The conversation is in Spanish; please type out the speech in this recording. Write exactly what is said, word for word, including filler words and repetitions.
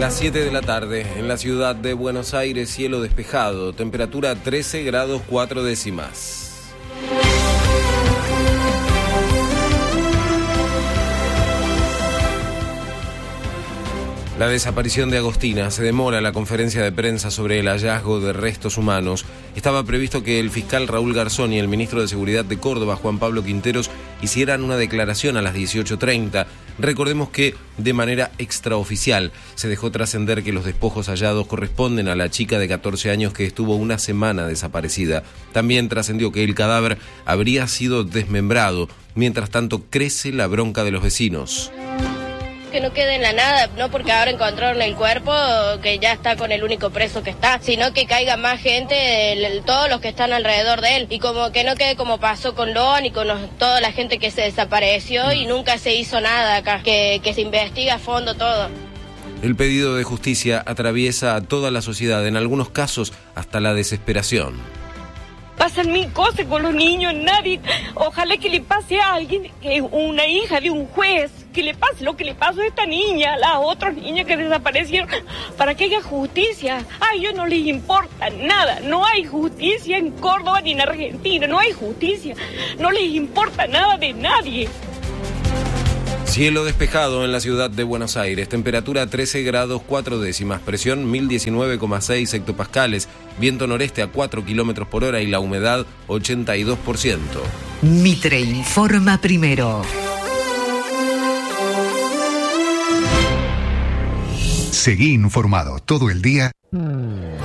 Las siete de la tarde, en la ciudad de Buenos Aires, cielo despejado, temperatura trece grados cuatro décimas. La desaparición de Agostina. Se demora la conferencia de prensa sobre el hallazgo de restos humanos. Estaba previsto que el fiscal Raúl Garzón y el ministro de Seguridad de Córdoba, Juan Pablo Quinteros, hicieran una declaración a las dieciocho treinta. Recordemos que, de manera extraoficial, se dejó trascender que los despojos hallados corresponden a la chica de catorce años que estuvo una semana desaparecida. También trascendió que el cadáver habría sido desmembrado. Mientras tanto, crece la bronca de los vecinos. Que no quede en la nada, no porque ahora encontraron el cuerpo, que ya está con el único preso que está, sino que caiga más gente, el, todos los que están alrededor de él, y como que no quede como pasó con Loan y con los, toda la gente que se desapareció y nunca se hizo nada acá, que, que se investiga a fondo todo. El pedido de justicia atraviesa a toda la sociedad, en algunos casos hasta la desesperación. Pasan mil cosas con los niños, nadie, ojalá que le pase a alguien, que es una hija de un juez, que le pase lo que le pasó a esta niña, a las otras niñas que desaparecieron, para que haya justicia. A ellos no les importa nada, no hay justicia en Córdoba ni en Argentina, no hay justicia, no les importa nada de nadie. Cielo despejado en la ciudad de Buenos Aires, temperatura trece grados cuatro décimas, presión mil diecinueve coma seis hectopascales, viento noreste a cuatro kilómetros por hora y la humedad ochenta y dos por ciento. Mitre informa primero. Seguí informado todo el día